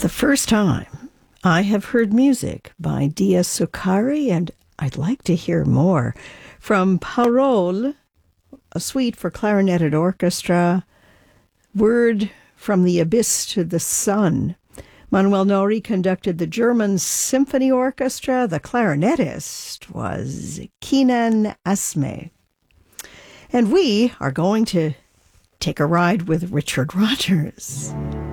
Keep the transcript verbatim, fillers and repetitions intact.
the first time I have heard music by Dia Succari, and I'd like to hear more from Parole, a suite for clarinet and orchestra, Word from the Abyss to the Sun. Manuel Nori conducted the German Symphony Orchestra. The clarinetist was Kenan Asme. And we are going to take a ride with Richard Rodgers.